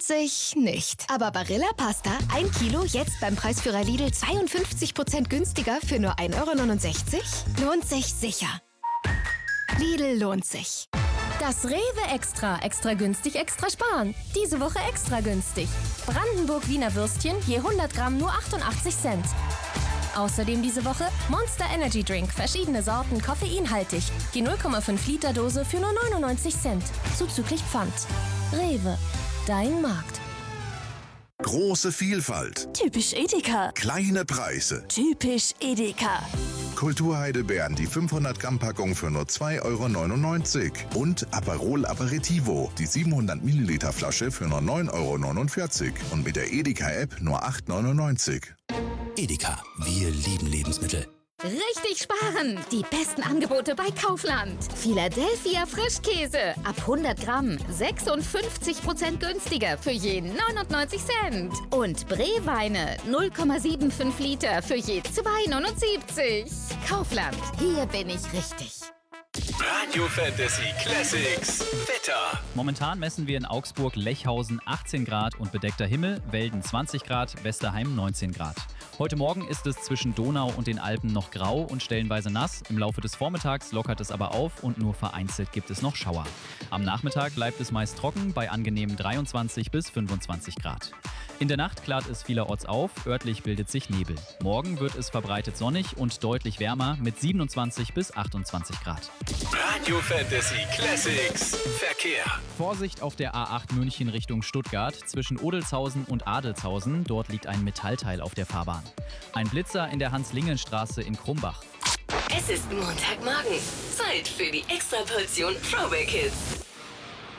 lohnt sich nicht. Aber Barilla Pasta, 1 Kilo, jetzt beim Preisführer Lidl 52% günstiger für nur 1,69 €? Lohnt sich sicher. Lidl lohnt sich. Das Rewe Extra günstig, extra sparen. Diese Woche extra günstig. Brandenburg Wiener Würstchen je 100 Gramm nur 88 Cent. Außerdem diese Woche Monster Energy Drink, verschiedene Sorten, koffeinhaltig. Die 0,5 Liter Dose für nur 99 Cent. Zuzüglich Pfand. Rewe, dein Markt. Große Vielfalt. Typisch Edeka. Kleine Preise. Typisch Edeka. Kulturheidelbeeren, die 500 Gramm Packung für nur 2,99 € und Aperol Aperitivo, die 700 Milliliter Flasche für nur 9,49 € und mit der Edeka-App nur 8,99 €. Edeka, wir lieben Lebensmittel. Richtig sparen! Die besten Angebote bei Kaufland. Philadelphia Frischkäse ab 100 Gramm 56% günstiger für je 99 Cent. Und Breweine 0,75 Liter für je 2,79 €. Kaufland, hier bin ich richtig. Radio Fantasy Classics Wetter. Momentan messen wir in Augsburg Lechhausen 18 Grad und bedeckter Himmel, Welden 20 Grad, Westerheim 19 Grad. Heute Morgen ist es zwischen Donau und den Alpen noch grau und stellenweise nass. Im Laufe des Vormittags lockert es aber auf und nur vereinzelt gibt es noch Schauer. Am Nachmittag bleibt es meist trocken bei angenehmen 23 bis 25 Grad. In der Nacht klart es vielerorts auf, örtlich bildet sich Nebel. Morgen wird es verbreitet sonnig und deutlich wärmer mit 27 bis 28 Grad. Radio Fantasy Classics Verkehr. Vorsicht auf der A8 München Richtung Stuttgart. Zwischen Odelshausen und Adelshausen. Dort liegt ein Metallteil auf der Fahrbahn. Ein Blitzer in der Hans-Lingen-Straße in Krumbach. Es ist Montagmorgen. Zeit für die Extraportion Throwback Hits.